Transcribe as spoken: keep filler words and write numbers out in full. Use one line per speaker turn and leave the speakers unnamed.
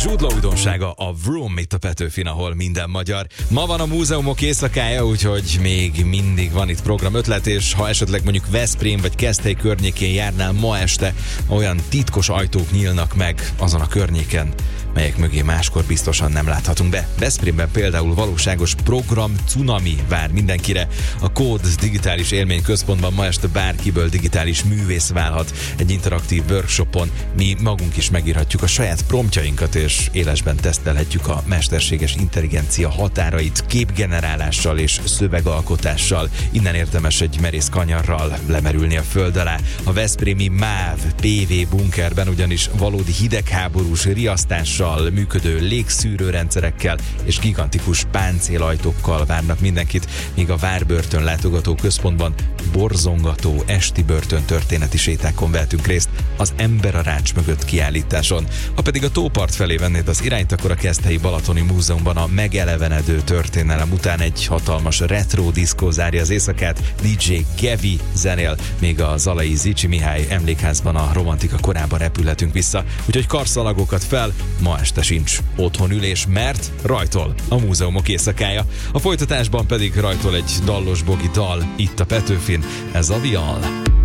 Jude Law újdonsága a Vroom itt a Petőfin, ahol minden magyar. Ma van a múzeumok éjszakája, úgyhogy még mindig van itt programötlet, és ha esetleg mondjuk Veszprém vagy Keszthely környékén járnál ma este, olyan titkos ajtók nyílnak meg azon a környéken, melyek mögé máskor biztosan nem láthatunk be. Veszprémben például valóságos program cunami vár mindenkire. A Kód digitális élményközpontban ma este bárkiből digitális művész válhat. Egy interaktív workshopon mi magunk is megírhatjuk a saját promptjainkat, és élesben tesztelhetjük a mesterséges intelligencia határait képgenerálással és szövegalkotással. Innen érdemes egy merész kanyarral lemerülni a föld alá. A veszprémi MÁV pé vé bunkerben ugyanis valódi hidegháborús riasztással, működő légszűrőrendszerekkel és gigantikus páncélajtókkal várnak mindenkit, míg a Várbörtön látogató központban borzongató esti börtöntörténeti sétákon vehetünk részt az Ember a rács mögött kiállításon. Ha pedig a tópart felé vennéd az irányt, akkor a Keszthelyi Balatoni Múzeumban a megelevenedő történelem után egy hatalmas retro diszkó zárja az éjszakát, dé dzsé Gevi zenél, még a Zalai Zichy Mihály emlékházban a romantika korában repülhetünk vissza, úgyhogy karszalagokat fel, ma este sincs otthonülés, mert rajtol a múzeumok éjszakája. A folytatásban pedig rajtol egy dallos bogi dal itt a Petőfin, ez a Vial.